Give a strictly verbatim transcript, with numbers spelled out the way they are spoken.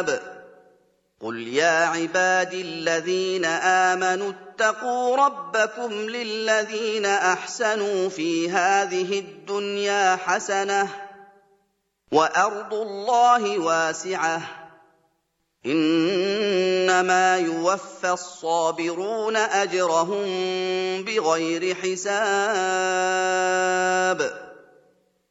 الْحِسَابِ قُلْ يَا عِبَادِي الَّذِينَ آمَنُوا اتَّقُوا رَبَّكُمْ لِلَّذِينَ أَحْسَنُوا فِي هَٰذِهِ الدُّنْيَا حَسَنَةٌ وَأَرْضُ اللَّهِ وَاسِعَةٌ ۗ إِنَّمَا يُوَفَّى الصَّابِرُونَ أَجْرَهُم بِغَيْرِ حِسَابٍ